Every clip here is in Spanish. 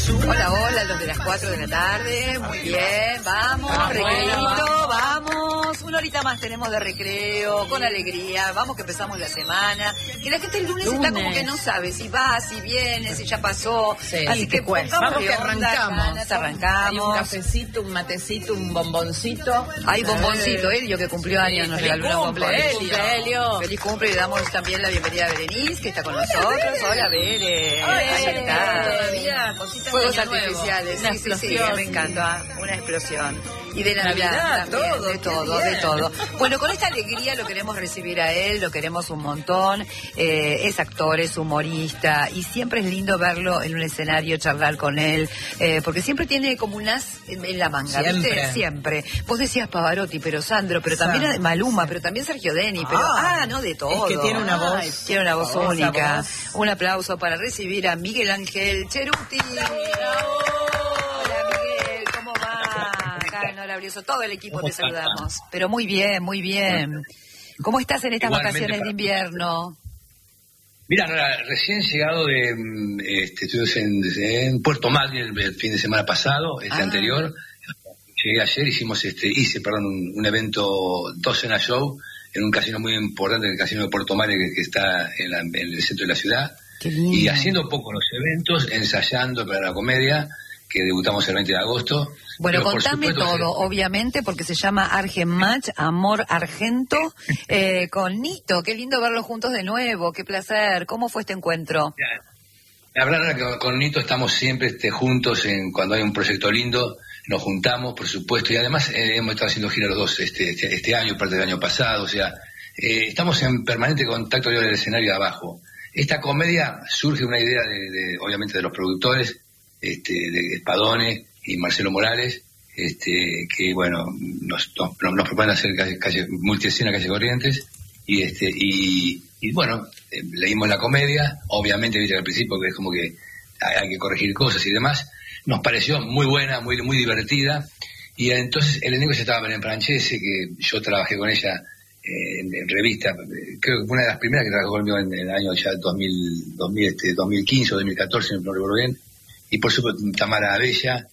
Hola, hola, los de las 4 de la tarde. Muy bien, vamos, recreito, vamos. Una horita más tenemos de recreo, con alegría. Vamos que empezamos la semana. Que la gente el lunes está como que no sabe si va, si viene, si ya pasó. Sí, así que vamos que arrancamos. Arrancamos. Hay un cafecito, un matecito, un bomboncito. Hay bomboncito, Elio, que cumplió años, nos regaló una bomba. Elio. Feliz cumple, y le damos también la bienvenida a Berenice, que está con nosotros. Hola, Bere. Ahí está. Todavía, cositas Fuegos de Año artificiales, Nuevo. sí, me encanta, una explosión. Y de Navidad, también, todo, de todo. Bueno, con esta alegría lo queremos recibir a él, lo queremos un montón. Es actor, es humorista, y siempre es lindo verlo en un escenario, charlar con él, porque siempre tiene como un as en la manga, ¿viste? Siempre. Vos decías Pavarotti, pero Sandro, pero también Maluma, pero también Sergio Deni, pero no, de todo. Es que tiene una voz. Tiene una voz única. Un aplauso para recibir a Miguel Ángel Cheruti. Hola, Miguel, ¿cómo va? Acá en Labrioso, todo el equipo te saludamos. Pero muy bien, muy bien. ¿Cómo estás en estas vacaciones de invierno? Mira, recién llegado de estudios en Puerto Madryn el fin de semana pasado, anterior. Llegué ayer, hice un evento, 2 cenas show, en un casino muy importante, el casino de Puerto Madryn, que está en el centro de la ciudad. Y haciendo poco los eventos, ensayando para la comedia, que debutamos el 20 de agosto. Bueno, contame todo, obviamente, porque se llama Argenmatch, Amor Argento, con Nito. Qué lindo verlos juntos de nuevo, qué placer. ¿Cómo fue este encuentro? La verdad es que con Nito estamos siempre juntos, cuando hay un proyecto lindo, nos juntamos, por supuesto, y además hemos estado haciendo gira los dos este año, parte del año pasado, o sea, estamos en permanente contacto del escenario de abajo. Esta comedia surge una idea obviamente de los productores, de Spadone y Marcelo Morales, que bueno, nos proponen hacer multiescena Calle Corrientes, y bueno, leímos la comedia, obviamente viste al principio que es como que hay que corregir cosas y demás. Nos pareció muy buena, muy divertida, y entonces el elenco ya estaba en Francese, que yo trabajé con ella en revista, creo que fue una de las primeras que trabajó conmigo en el año ya 2015 o 2014, no recuerdo bien, y por supuesto Tamara Bella,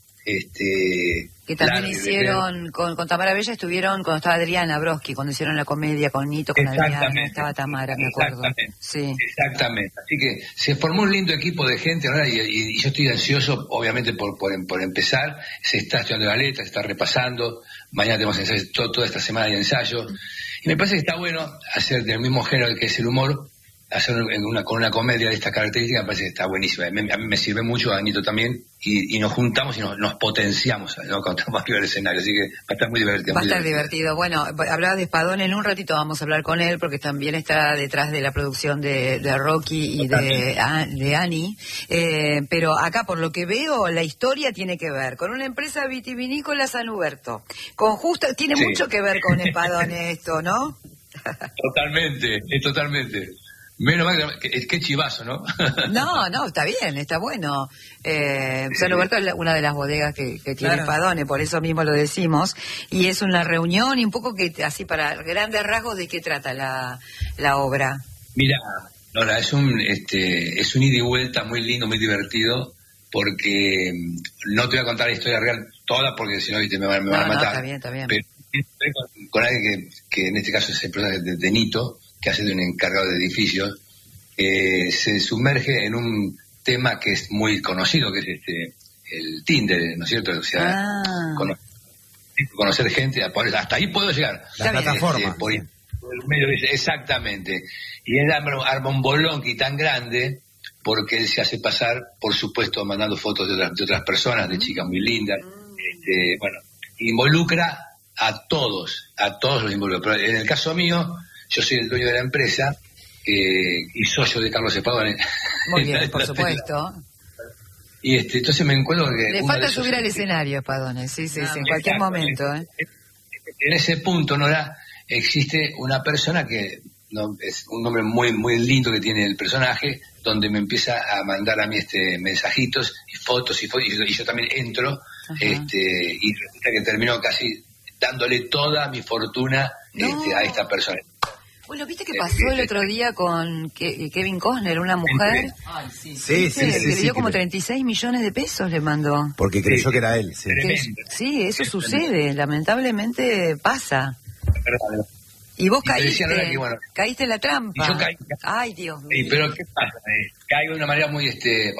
que también hicieron, con Tamara Bella estuvieron cuando estaba Adriana Broski, cuando hicieron la comedia con Nito, con Adriana, estaba Tamara, me acuerdo. Sí. Exactamente, así que se formó un lindo equipo de gente, ¿verdad? Y yo estoy ansioso, obviamente, por empezar. Se está estudiando la letra, se está repasando, mañana tenemos ensayos, toda esta semana hay ensayos, y me parece que está bueno hacer del mismo género que es el humor, hacer con una comedia de esta característica. Me parece que está buenísima. A mí me sirve mucho, a Anito también, y nos juntamos y nos potenciamos, ¿no? Cuando estamos arriba del escenario, así que va a estar muy divertido. Va a estar divertido. Bueno, hablabas de Spadone, en un ratito vamos a hablar con él, porque también está detrás de la producción de Rocky y de Annie, pero acá, por lo que veo, la historia tiene que ver con una empresa vitivinícola San Huberto, tiene mucho que ver con Spadone esto, ¿no? Totalmente. Menos mal que chivazo, ¿no? No, está bien, está bueno. San Huberto es una de las bodegas que tiene Spadone, por eso mismo lo decimos. Y es una reunión y un poco que, así para grandes rasgos, ¿de qué trata la obra? Mira, Nora, es un ida y vuelta muy lindo, muy divertido, porque no te voy a contar la historia real toda, porque si no, me van a matar. Está bien. Pero con alguien que en este caso es el personaje de Nito, que hace de un encargado de edificios, se sumerge en un tema que es muy conocido, que es el Tinder, ¿no es cierto? O sea, conocer gente, hasta ahí puedo llegar. La plataforma. Por el medio, exactamente. Y él arma un bolonqui tan grande, porque él se hace pasar, por supuesto, mandando fotos de otras personas, de chicas muy lindas. Bueno, involucra a todos los involucra. Pero en el caso mío, yo soy el dueño de la empresa y socio de Carlos Spadone. Muy bien, por supuesto. Y entonces me encuentro que... Le falta subir al escenario, Spadone, sí, en cualquier momento. En ese punto, Nora, existe una persona que es un nombre muy muy lindo que tiene el personaje, donde me empieza a mandar a mí mensajitos y fotos y yo también entro, y resulta que termino casi dándole toda mi fortuna a esta persona. Bueno, ¿viste qué pasó el otro día con Kevin Costner, una mujer? Ay, sí. Sí, Que le dio como 36 millones de pesos, le mandó. Porque creyó que era él. Sí. Sí, eso sucede, lamentablemente pasa. Y vos caíste en la trampa. Y yo caí. Ay, Dios mío. Sí, pero ¿qué pasa? Caigo de una manera muy,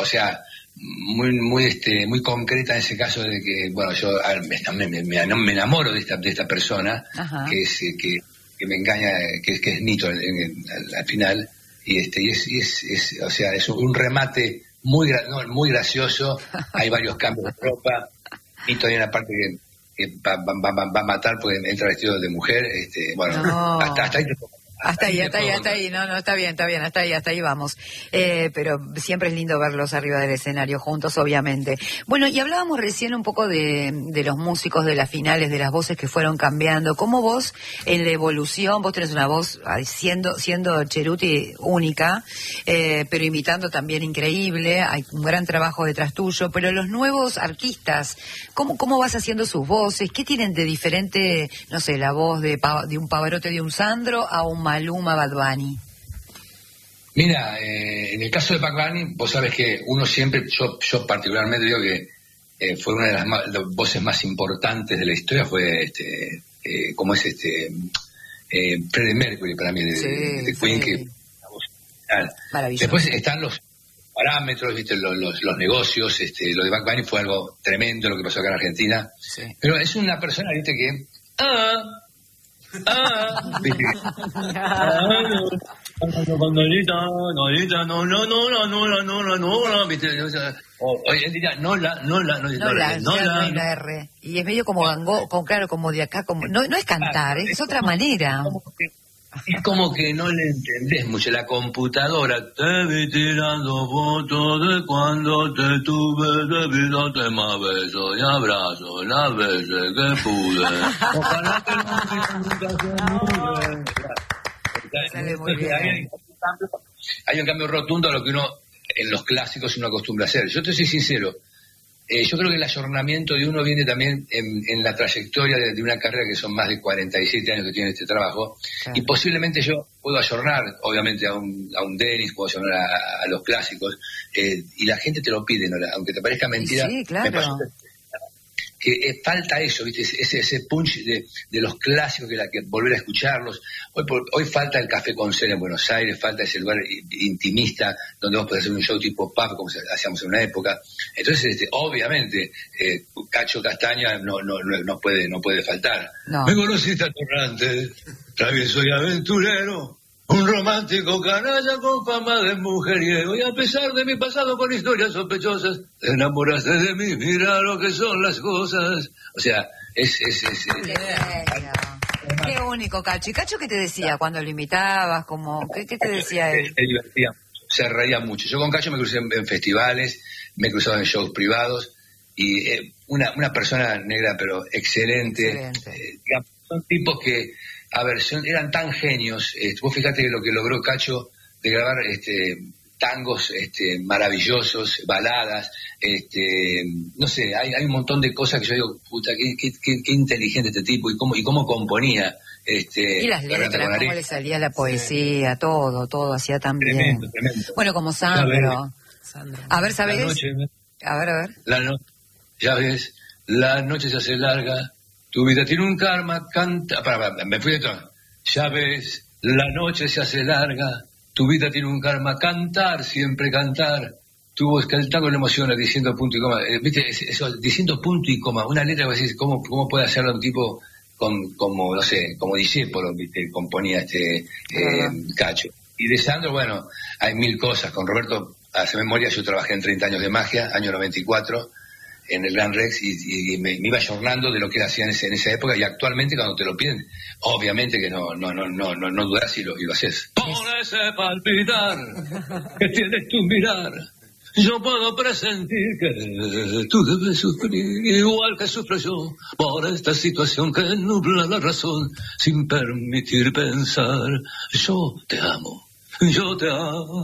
muy concreta en ese caso de que, bueno, yo me enamoro de esta persona. Ajá. que me engaña, que es Nito al final, y es un remate muy gracioso. Hay varios cambios de ropa. Nito hay una parte que va a matar porque entra vestido de mujer. Bueno, no. hasta ahí. Hasta ahí, no, está bien, hasta ahí vamos. Pero siempre es lindo verlos arriba del escenario juntos, obviamente. Bueno, y hablábamos recién un poco de los músicos, de las finales, de las voces que fueron cambiando. ¿Cómo vos, en la evolución, vos tenés una voz siendo Cheruti única, pero imitando también increíble, hay un gran trabajo detrás tuyo, pero los nuevos artistas, ¿cómo vas haciendo sus voces? ¿Qué tienen de diferente, no sé, la voz de un Pavarotti, de un Sandro, a un Maluma, Bad Bunny? Mira, en el caso de Bad Bunny, vos sabés que uno siempre, yo particularmente digo que fue una de las voces más importantes de la historia, fue como es Freddie Mercury para mí, de Queen, que la voz maravilloso. Después están los parámetros, ¿viste? Los negocios, lo de Bad Bunny fue algo tremendo lo que pasó acá en Argentina, sí. Pero es una persona, ¿viste? Que ¿viste? Hoy en día no la R. Y es medio como claro, como de acá, como no es cantar, es otra manera. Es como que no le entendés mucho. La computadora, te vi tirando fotos de cuando te tuve, de vida te más besos y abrazos las veces que pude. Ojalá que no me hay un cambio rotundo a lo que uno en los clásicos uno acostumbra a hacer. Yo te soy sincero, yo creo que el ayornamiento de uno viene también en la trayectoria de una carrera que son más de 47 años que tiene este trabajo, claro. Y posiblemente yo puedo ayornar, obviamente, a un Dennis, puedo ayornar a los clásicos, y la gente te lo pide, ¿no? Aunque te parezca mentira. Sí, claro. Me parece que falta eso, ¿viste? Ese punch de los clásicos, que volver a escucharlos. Hoy falta el Café Concert en Buenos Aires, falta ese lugar intimista donde vos podés hacer un show tipo pub como hacíamos en una época. Entonces, obviamente, Cacho Castaña no puede faltar. No. Me conociste atorrante, travieso y aventurero, un romántico canalla con fama de mujeriego, y a pesar de mi pasado con historias sospechosas, te enamoraste de mí, mira lo que son las cosas. O sea, Qué único, Cacho. ¿Y Cacho qué te decía cuando lo imitabas? ¿Qué te decía él? Él divertía, se reía mucho. Yo con Cacho me crucé en festivales, me he cruzado en shows privados, y una persona negra, pero excelente. Son tipos que, a ver, eran tan genios. Vos fíjate lo que logró Cacho de grabar tangos maravillosos, baladas, no sé, hay un montón de cosas que yo digo, puta, qué inteligente este tipo, y cómo componía. Y las letras, cómo le salía la poesía, todo hacía tan bien. Tremendo. Bueno, como Sandro. A ver, ¿sabes? A ver. Ya ves, la noche se hace larga, tu vida tiene un karma, canta... me fui de tono. Ya ves, la noche se hace larga, tu vida tiene un karma, cantar, siempre cantar. Tu voz, que el tango le emociona, diciendo punto y coma. ¿Viste? Eso, diciendo punto y coma. Una letra, vos decís, ¿cómo puede hacerlo un tipo como, no sé, como discípulo, ¿viste? Componía Cacho. Y de Sandro, bueno, hay mil cosas. Con Roberto, hace memoria, yo trabajé en 30 años de magia, año 94, en el Gran Rex, y me iba ayornando de lo que hacía en esa época, y actualmente cuando te lo piden, obviamente que no dudás y lo haces. Por ese palpitar que tienes tu mirar, yo puedo presentir que tú debes sufrir igual que sufro yo por esta situación que nubla la razón sin permitir pensar. Yo te amo yo te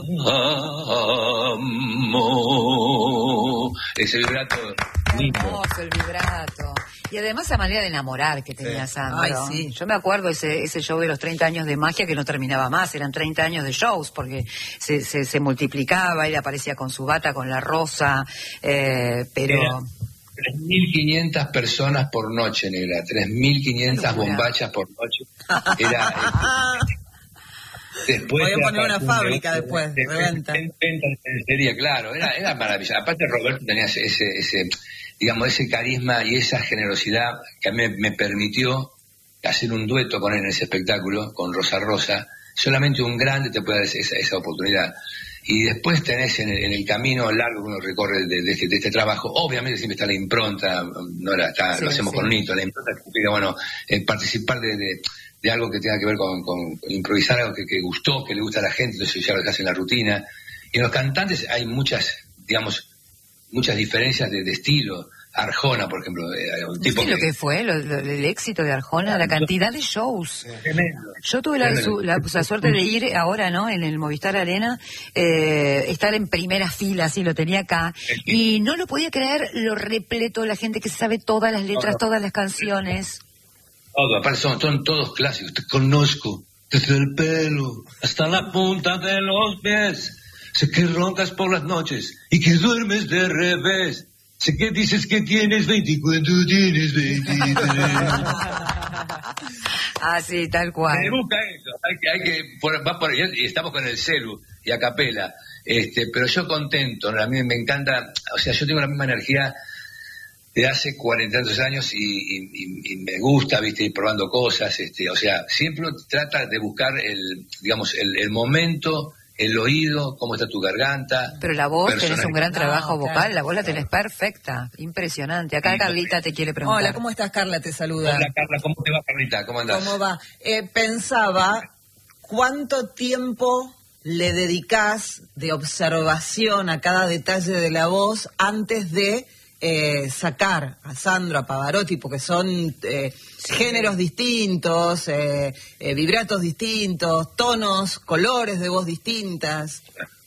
amo. Ese vibrato lindo. Hermoso el vibrato. Y además la manera de enamorar que tenía Sandro. Ay, sí. Yo me acuerdo ese show de los 30 años de magia que no terminaba más, eran 30 años de shows porque se multiplicaba, él aparecía con su bata, con la rosa, pero... 3.500 personas por noche, negra, 3.500 bombachas por noche. Era... Después voy a poner una fábrica después, de venta. Sería, claro, era maravilloso. Aparte Roberto tenía ese carisma y esa generosidad que a mí me permitió hacer un dueto con él en ese espectáculo, con Rosa Rosa. Solamente un grande te puede dar esa oportunidad. Y después tenés en el camino largo que uno recorre de este trabajo, obviamente siempre está la impronta, lo hacemos con Nito, la impronta significa, participar de algo que tenga que ver con improvisar algo que gustó, que le gusta a la gente, entonces ya lo que hacen en la rutina. Y en los cantantes hay muchas diferencias de estilo. Arjona, por ejemplo, un tipo lo que fue el éxito de Arjona, la cantidad de shows. Tremendo. Yo tuve la suerte de ir ahora, ¿no? En el Movistar Arena, estar en primera fila, así lo tenía acá, y no lo podía creer lo repleto, la gente que sabe todas las letras, todas las canciones. Todo, aparte son todos clásicos. Te conozco desde el pelo hasta la punta de los pies. Sé que roncas por las noches y que duermes de revés. Sé que dices que tienes 20 y cuando tienes 23. Ah, sí, tal cual. Se busca eso. Va por ahí, y estamos con el celu y a capela. Pero yo contento, a mí me encanta, o sea, yo tengo la misma energía de hace 40 años y me gusta, viste, ir probando cosas, o sea, siempre uno trata de buscar el momento, el oído, cómo está tu garganta. Pero la voz, tenés un gran trabajo vocal, la voz la tenés perfecta, impresionante. Acá Carlita te quiere preguntar. Hola, ¿cómo estás, Carla? Te saluda. Hola, Carla, ¿cómo te va, Carlita? ¿Cómo andás? ¿Cómo va? Pensaba, ¿cuánto tiempo le dedicás de observación a cada detalle de la voz antes de sacar a Sandro, a Pavarotti, porque son géneros distintos, vibratos distintos, tonos, colores de voz distintas?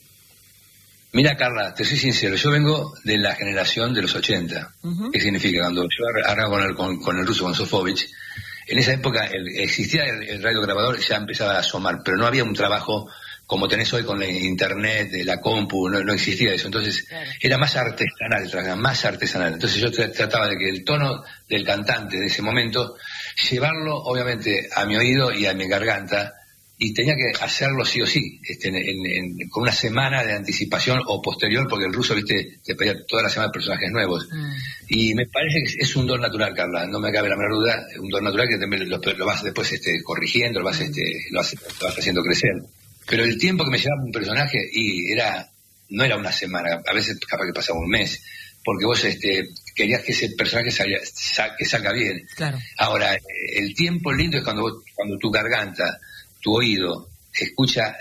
Mira, Carla, te soy sincero, yo vengo de la generación de los 80. ¿Qué significa? Cuando yo arranco con el ruso, con Sofovich, en esa época existía el radiograbador, ya empezaba a asomar, pero no había un trabajo como tenés hoy con la internet, la compu, no existía eso. Entonces, era más artesanal el trabajo, más artesanal. Entonces yo trataba de que el tono del cantante de ese momento, llevarlo obviamente a mi oído y a mi garganta, y tenía que hacerlo sí o sí, con una semana de anticipación o posterior, porque el ruso, viste, te pedía toda la semana personajes nuevos. Y me parece que es un don natural, Carla, no me cabe la menor duda, un don natural que también lo vas después corrigiendo, lo vas haciendo crecer. Pero el tiempo que me llevaba un personaje no era una semana, a veces capaz que pasaba un mes, porque vos querías que ese personaje salga bien. Claro. Ahora, el tiempo lindo es cuando tu garganta, tu oído, escucha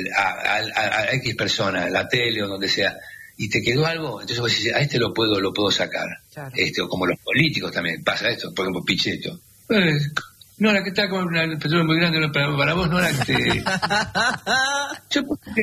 a X persona, la tele o donde sea, y te quedó algo, entonces vos decís, a este lo puedo sacar. Claro. O como los políticos también, pasa esto, por ejemplo, Pichetto. No, la que está con el petróleo muy grande para vos, no la que te... Yo creo que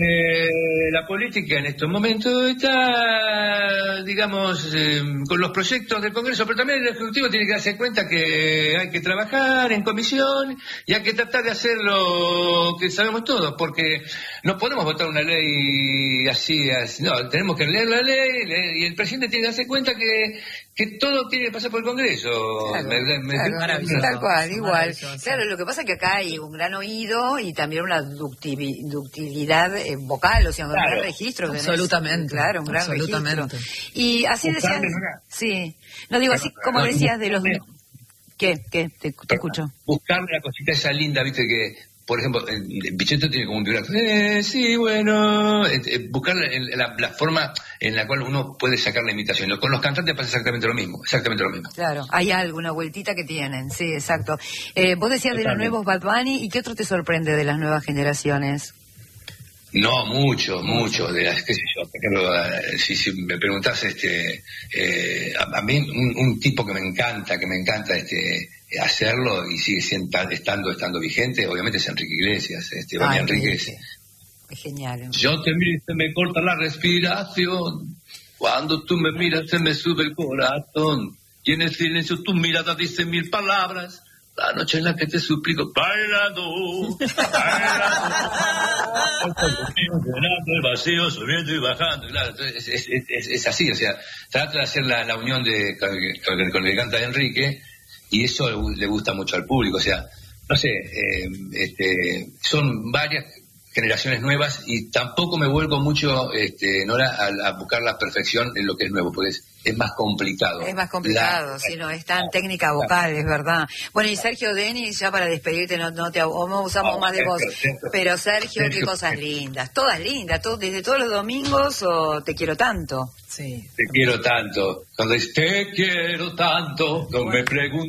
la política en estos momentos está, digamos, con los proyectos del Congreso, pero también el Ejecutivo tiene que darse cuenta que hay que trabajar en comisión y hay que tratar de hacer lo que sabemos todos, porque no podemos votar una ley así, no, tenemos que leer la ley y el presidente tiene que darse cuenta que todo tiene que pasar por el Congreso. Claro, tal cual, igual. Claro, lo que pasa es que acá hay un gran oído y también una ductilidad vocal, o sea, un gran registro. Absolutamente. Claro, un gran registro. Y así decías... Sí. No digo, así como decías de los... ¿Qué? Te escucho. Buscarle la cosita esa linda, viste, que... Por ejemplo, Pichetto tiene como un vibrato. Sí, bueno. Buscar la forma en la cual uno puede sacar la imitación. Con los cantantes pasa exactamente lo mismo. Claro, hay alguna vueltita que tienen, sí, exacto. Vos decías de los nuevos Bad Bunny, ¿y qué otro te sorprende de las nuevas generaciones? No, mucho, de las, qué sé yo, por ejemplo, si me preguntás, a mí un tipo que me encanta hacerlo y sigue estando vigente, obviamente es Enrique Iglesias, Enrique Es genial. Yo te miro y se me corta la respiración. Cuando tú me miras se me sube el corazón. Y en el silencio tu mirada dice 1000 palabras. La noche en la que te suplico, bailando, llenando el vacío, subiendo y bajando. Claro, es así, o sea, trata de hacer la unión con lo que canta Enrique, y eso le gusta mucho al público, o sea, no sé, son varias generaciones nuevas y tampoco me vuelvo mucho, Nora, a buscar la perfección en lo que es nuevo, porque es más complicado. Es más complicado, si no es tan técnica vocal, es verdad. Bueno, y Sergio Denis, ya para despedirte, no usamos más de vos, pero Sergio, qué cosas lindas, todas lindas, desde todos los domingos, o Te quiero tanto. Sí. Te quiero tanto. Cuando dices te quiero tanto, no me preguntes.